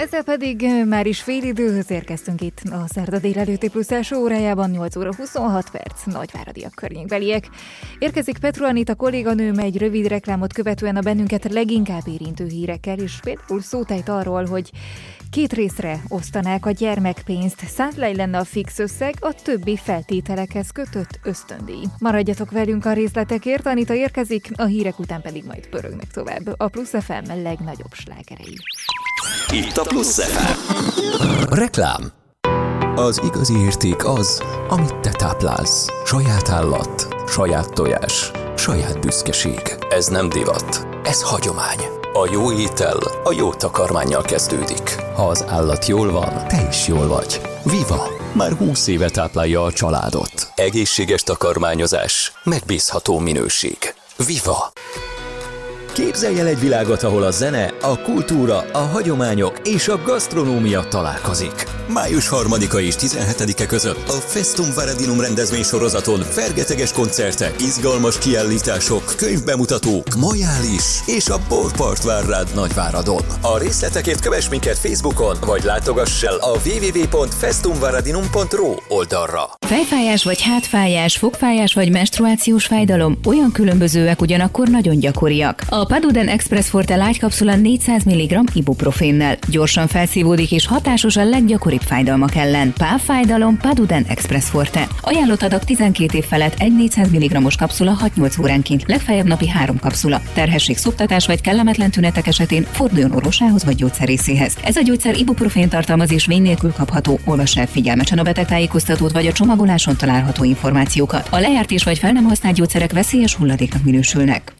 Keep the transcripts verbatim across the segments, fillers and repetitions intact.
Ezzel pedig már is fél időhöz érkeztünk itt a szerda délelőtti plusz első órájában, nyolc óra huszonhat perc, nagyváradiak környékbeliek. Érkezik Petru Anita kolléganőm egy rövid reklámot követően a bennünket leginkább érintő hírekkel, és például szótájt arról, hogy két részre osztanák a gyermekpénzt, száz lej lenne a fix összeg, a többi feltételekhez kötött ösztöndíj. Maradjatok velünk a részletekért, Anita érkezik, a hírek után pedig majd pörögnek tovább a Plusz ef em legnagyobb slágerei. Itt a Plusz ef em. Reklám. Az igazi érték az, amit te táplálsz. Saját állat, saját tojás, saját büszkeség. Ez nem divat, ez hagyomány. A jó étel a jó takarmánnyal kezdődik. Ha az állat jól van, te is jól vagy. Viva! Már húsz éve táplálja a családot. Egészséges takarmányozás, megbízható minőség. Viva! Képzelj el egy világot, ahol a zene, a kultúra, a hagyományok és a gasztronómia találkozik. május harmadika és tizenhetedike között a Festum Varadinum rendezvénysorozaton fergeteges koncertek, izgalmas kiállítások, könyvbemutatók, majális és a borpart vár rád Nagyváradon. A részletekért kövess minket Facebookon, vagy látogass el a double-u double-u double-u pont festumvaradinum pont ro oldalra. Fejfájás vagy hátfájás, fogfájás vagy menstruációs fájdalom olyan különbözőek, ugyanakkor nagyon gyakoriak. A Paduden Express Forte Light kapszula négyszáz milligramm ibuprofénnel gyorsan felszívódik és hatásos a leggyakoribb fájdalmak ellen. Pávfájdalom Paduden Express Forte. Ajánlott adag tizenkét év felett egy négyszáz milligrammos kapszula hat-nyolc óránként, legfeljebb napi három kapszula. Terhesség, szoptatás vagy kellemetlen tünetek esetén forduljon orvosához vagy gyógyszerészéhez. Ez a gyógyszer ibuprofén tartalmaz és vény nélkül kapható. Olvass el figyelmesen a betegtájékoztatót vagy a csomagoláson található információkat. A lejárt és vagy fel nem használt gyógyszerek veszélyes hulladéknak minősülnek.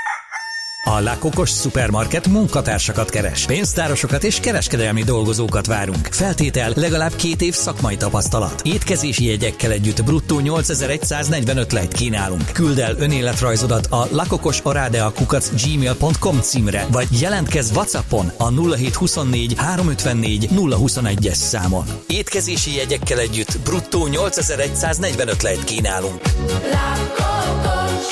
A La Cocos Supermarket munkatársakat keres. Pénztárosokat és kereskedelmi dolgozókat várunk. Feltétel legalább két év szakmai tapasztalat. Étkezési jegyekkel együtt bruttó nyolcezer-száznegyvenöt lejt kínálunk. Küld el önéletrajzodat a lakokosarádea kukac gmail pont com címre, vagy jelentkezz WhatsAppon a nulla hét huszonnégy háromszázötvennégy nulla huszonegyes számon. Étkezési jegyekkel együtt bruttó nyolcezer-száznegyvenöt lejt kínálunk. La Cocos,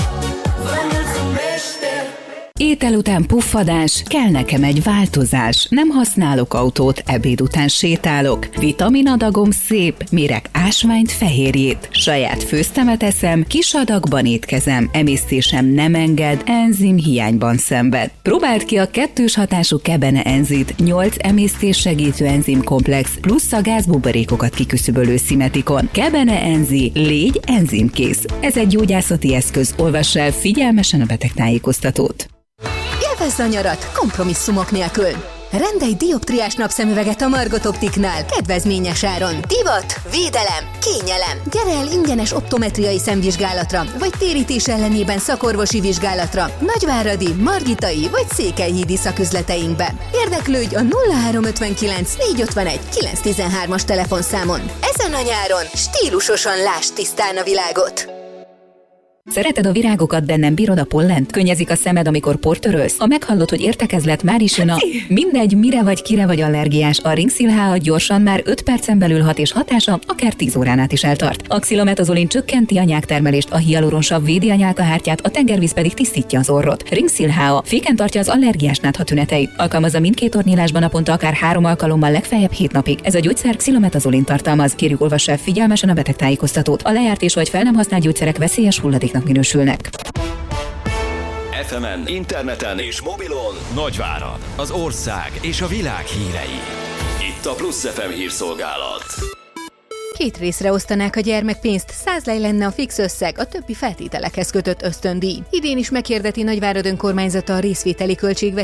Étel után puffadás, kell nekem egy változás. Nem használok autót, ebéd után sétálok. Vitaminadagom szép, mérek ásványt, fehérjét. Saját főztemet eszem, kis adagban étkezem. Emésztésem nem enged, enzim hiányban szenved. Próbáld ki a kettős hatású Kebene Enzit, nyolc emésztés segítő enzimkomplex, plusz a gázbuborékokat kiküszöbölő szimetikon. Kebene Enzi, légy enzimkész. Ez egy gyógyászati eszköz, olvass el figyelmesen a betegtájékoztatót. Élvezd a nyarat kompromisszumok nélkül! Rendelj dioptriás napszemüveget a Margot Optiknál kedvezményes áron. Divat, védelem, kényelem. Gyere el ingyenes optometriai szemvizsgálatra, vagy térítés ellenében szakorvosi vizsgálatra Nagyváradi, Margitai vagy Székelyhídi szaküzleteinkbe. Érdeklődj a nulla három ötvenkilenc négyszázötvenegy kilencszáztizenhármas telefonszámon. Ezen a nyáron stílusosan lásd tisztán a világot. Szereted a virágokat, de nem bírod a pollent? Könnyezik a szemed, amikor portörölsz? Ha meghallod, hogy értekezlet, már is jön a... Mindegy, mire vagy, kire vagy allergiás, a Ringsil há á gyorsan már öt percen belül hat, és hatása akár tíz órán át is eltart. A xilometazoline csökkenti a nyáktermelést, a hialuronsav védi a nyálkahártyát, a tengervíz pedig tisztítja az orrot. Ringsil há á féken tartja az allergiás nátha tüneteit. Alkalmazza mindkét ornyílásban naponta akár három alkalommal, legfeljebb hét napig. Ez a gyógyszer xilometazoline tartalmaz. Kérjük, olvass el figyelmesen a betegtájékoztatót. A lejárt és vagy fel nem használt gyógyszerek veszélyes hulladéknak minősülnek. ef emen, interneten és mobilon Nagyvárad, az ország és a világ hírei. Itt a Plusz ef em hírszolgálat. Két részre osztanák a gyermekpénzt, száz lej lenne a fix összeg, a többi feltételekhez kötött ösztöndíj. Idén is meghirdeti Nagyvárad önkormányzata a részvételi költségvetést